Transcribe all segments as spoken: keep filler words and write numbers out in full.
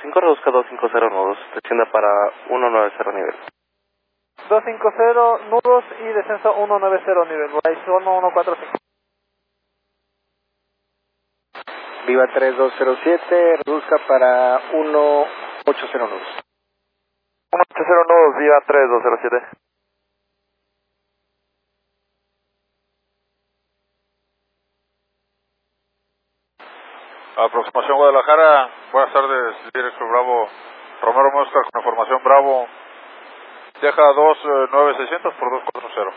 cinco, reduzca doscientos cincuenta nudos, descienda para ciento noventa nivel. doscientos cincuenta nudos y descenso ciento noventa nivel, Volaris uno uno cuatro cinco. Viva tres dos cero siete, reduzca para ciento ochenta nudos. ciento ochenta nudos, Viva tres dos cero siete. Aproximación Guadalajara, buenas tardes, director Bravo, Romero Moscar con información Bravo, deja dos nueve seiscientos por dos cuatro cero.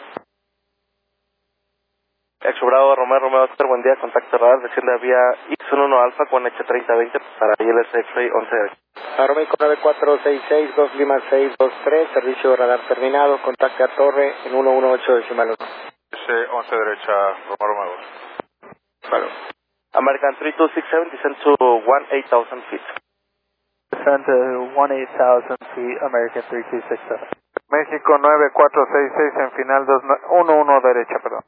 Exo Bravo, Romero, Romero Oscar, buen día, contacto radar, desciende vía X uno alfa con H treinta veinte para I L S X-Ray once. Aeroméxico nueve cuatro seis seis, dos Lima seis dos tres, servicio de radar terminado, contacte a torre en ciento dieciocho decimal uno. S once derecha, Romero Romero. Vale. American three two six seven, descend to eighteen thousand feet. Descend to eighteen thousand feet, American three two six seven. México nueve cuatro seis seis en final uno uno derecha, perdón.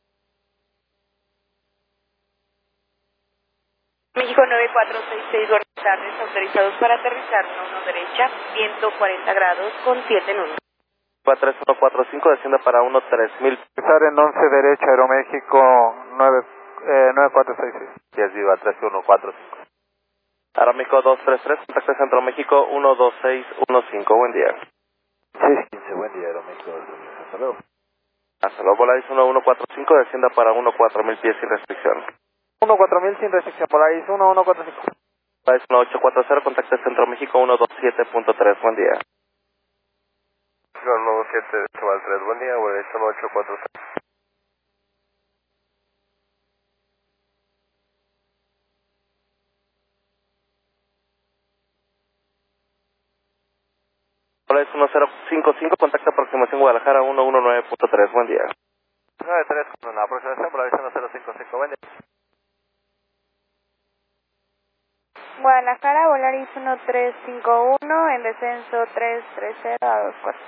México nueve cuatro seis seis, buenas tardes, autorizados para aterrizar uno uno derecha, viento cuarenta grados con siete en uno. tres uno cuatro cinco, descienda para uno tres mil. Empezar en once derecha, Aeroméxico nueve cuatro seis seis. diez Viva tres uno cuatro cinco. Aeroméxico dos tres tres, contacto Centro México uno dos seis uno cinco, buen día. seis quince, buen día, Aeroméxico dos tres tres, hasta luego. Hasta luego, Volaris uno uno cuatro cinco, descienda para uno cuatro mil pies sin restricción. uno cuatro mil sin restricción, Volaris uno uno cuatro cinco. Volaris uno ocho cuatro cero, contacto Centro México uno dos siete punto tres, buen día. uno dos siete, Chaval tres, buen día, Volaris uno ocho cuatro cero. Volaris uno cero cinco cinco, contacto aproximación Guadalajara uno uno nueve punto tres, buen día. nueve tres, con la aproximación Volaris uno cero cinco cinco, buen día. Guadalajara, Volaris uno tres cinco uno, en descenso tres tres cero a dos cuatro.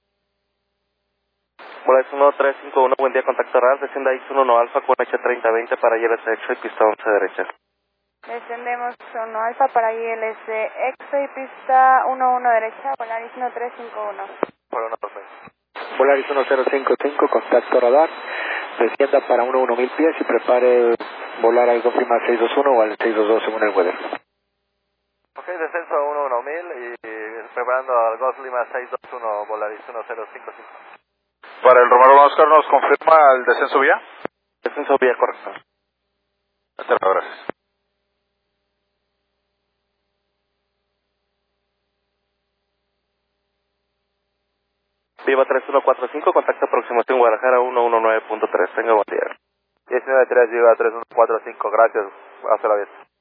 Volaris uno tres cinco uno, buen día, contacto radar, descienda X uno alfa con H treinta veinte para I L S X y pista once derecha. Descendemos uno alfa para I L S Exo y pista uno uno derecha, Volaris uno tres cinco uno. Por uno dos Volaris uno cero cinco cinco, contacto radar, descienda para uno uno mil pies y prepare volar al dos Lima seis dos uno o al seis dos dos según el weather. Ok, descenso a uno uno mil y preparando al Gulf Lima seis dos uno, Volaris uno cero cinco cinco. Para el Romero Oscar, ¿nos confirma el descenso vía? Descenso vía, correcto. Hasta luego, gracias. Viva tres uno cuatro cinco, contacto aproximación Guadalajara uno uno nueve punto tres, tenga buen día. diecinueve tres, Viva tres uno cuatro cinco, gracias, hasta la vista.